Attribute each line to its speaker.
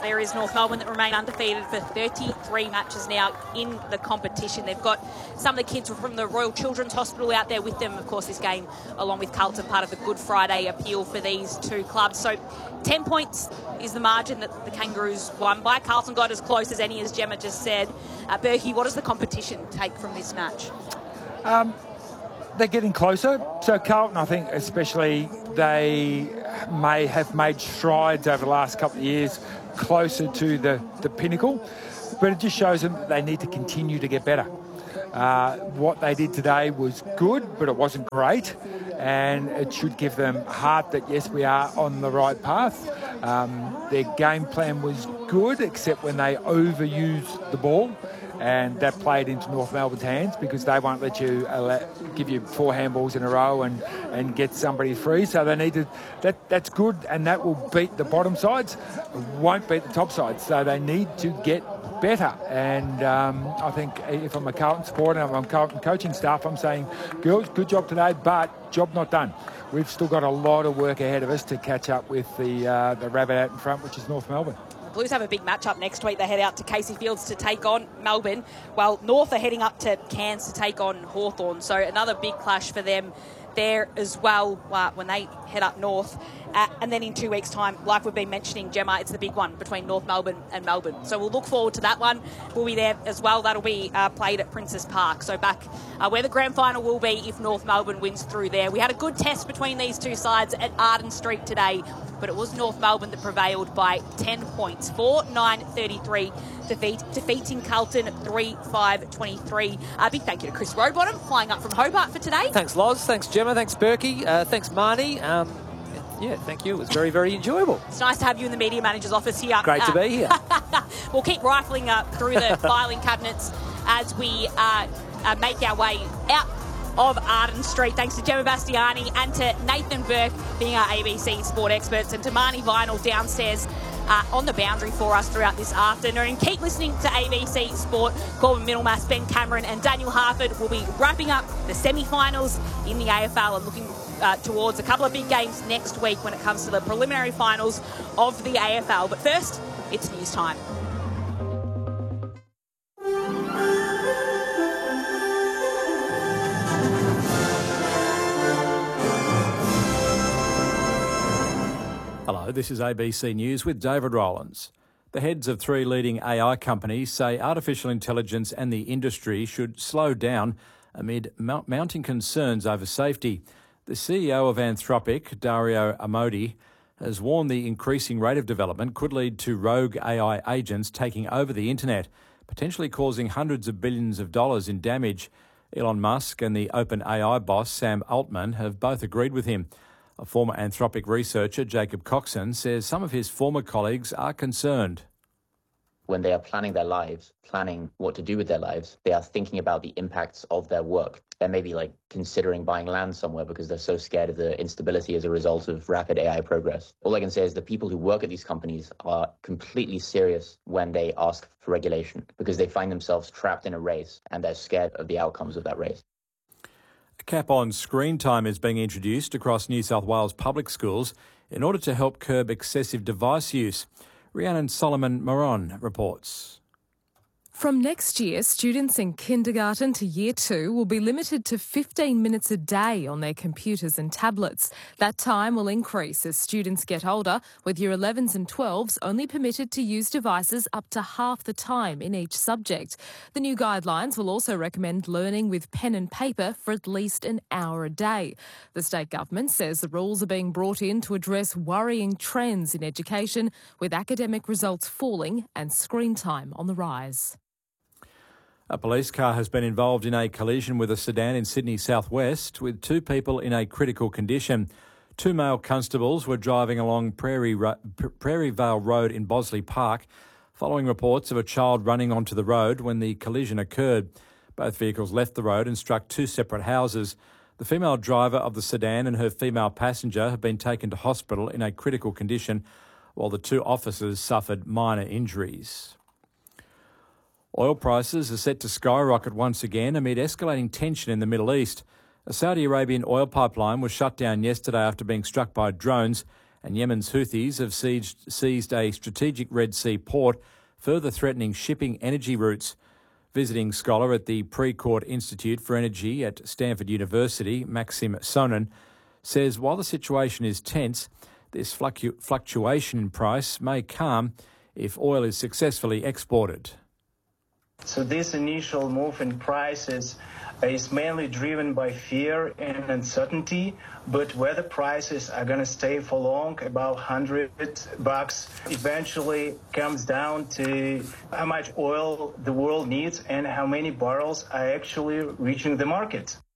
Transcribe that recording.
Speaker 1: there is North Melbourne that remain undefeated for 33 matches now in the competition. They've got some of the kids from the Royal Children's Hospital out there with them. Of course, this game, along with Carlton, part of the Good Friday appeal for these two clubs. So 10 points is the margin that the Kangaroos won by. Carlton got as close as any, as Gemma just said. Berkey, what does the competition take from this match?
Speaker 2: They're getting closer. So Carlton, I think especially, they may have made strides over the last couple of years closer to the pinnacle. But it just shows them that they need to continue to get better. What they did today was good, but it wasn't great. And it should give them heart that, yes, we are on the right path. Their game plan was good, except when they overused the ball. And that played into North Melbourne's hands because they won't let you give you 4 handballs in a row and get somebody free. So they need to. That's good, and that will beat the bottom sides. It won't beat the top sides. So they need to get better. And I think if I'm a Carlton supporter and I'm Carlton coaching staff, I'm saying, girls, good job today, but job not done. We've still got a lot of work ahead of us to catch up with the rabbit out in front, which is North Melbourne.
Speaker 1: Blues have a big match-up next week. They head out to Casey Fields to take on Melbourne, while North are heading up to Cairns to take on Hawthorn. So another big clash for them there as well when they head up north. And then in 2 weeks' time, like we've been mentioning, Gemma, it's the big one between North Melbourne and Melbourne. So we'll look forward to that one. We'll be there as well. That'll be played at Princes Park. So back where the grand final will be if North Melbourne wins through there. We had a good test between these two sides at Arden Street today, but it was North Melbourne that prevailed by 10 points. 4-9-33 defeating Carlton 3-5-23. Big thank you to Chris Roadbottom flying up from Hobart for today.
Speaker 3: Thanks, Loz. Thanks, Gemma. Thanks, Berkey. Thanks, Marnie. Yeah, thank you. It was very, very enjoyable.
Speaker 1: It's nice to have you in the media manager's office here.
Speaker 3: Great to be here.
Speaker 1: We'll keep rifling through the filing cabinets as we make our way out of Arden Street. Thanks to Gemma Bastiani and to Nathan Burke being our ABC Sport experts, and to Marnie Vinyl downstairs on the boundary for us throughout this afternoon. Keep listening to ABC Sport. Corbin Middlemass, Ben Cameron and Daniel Harford will be wrapping up the semi-finals in the AFL and looking towards a couple of big games next week when it comes to the preliminary finals of the AFL. But first, it's news time.
Speaker 4: Hello, this is ABC News with David Rowlands. The heads of 3 leading AI companies say artificial intelligence and the industry should slow down amid mounting concerns over safety. The CEO of Anthropic, Dario Amodei, has warned the increasing rate of development could lead to rogue AI agents taking over the internet, potentially causing hundreds of billions of dollars in damage. Elon Musk and the OpenAI boss, Sam Altman, have both agreed with him. A former Anthropic researcher, Jacob Coxon, says some of his former colleagues are concerned.
Speaker 5: When they are planning their lives, planning what to do with their lives, they are thinking about the impacts of their work. They're maybe considering buying land somewhere because they're so scared of the instability as a result of rapid AI progress. All I can say is the people who work at these companies are completely serious when they ask for regulation because they find themselves trapped in a race and they're scared of the outcomes of that race.
Speaker 4: A cap on screen time is being introduced across New South Wales public schools in order to help curb excessive device use. Rhiannon Solomon-Moron reports.
Speaker 6: From next year, students in kindergarten to year 2 will be limited to 15 minutes a day on their computers and tablets. That time will increase as students get older, with year 11s and 12s only permitted to use devices up to half the time in each subject. The new guidelines will also recommend learning with pen and paper for at least an hour a day. The state government says the rules are being brought in to address worrying trends in education, with academic results falling and screen time on the rise.
Speaker 4: A police car has been involved in a collision with a sedan in Sydney southwest with 2 people in a critical condition. 2 male constables were driving along Prairie Vale Road in Bosley Park following reports of a child running onto the road when the collision occurred. Both vehicles left the road and struck 2 separate houses. The female driver of the sedan and her female passenger have been taken to hospital in a critical condition, while the 2 officers suffered minor injuries. Oil prices are set to skyrocket once again amid escalating tension in the Middle East. A Saudi Arabian oil pipeline was shut down yesterday after being struck by drones, And Yemen's Houthis have seized a strategic Red Sea port, further threatening shipping energy routes. Visiting scholar at the Precourt Institute for Energy at Stanford University, Maxim Sonin, says while the situation is tense, this fluctuation in price may calm if oil is successfully exported.
Speaker 7: So this initial move in prices is mainly driven by fear and uncertainty, but whether prices are going to stay for long, about $100, eventually comes down to how much oil the world needs and how many barrels are actually reaching the market.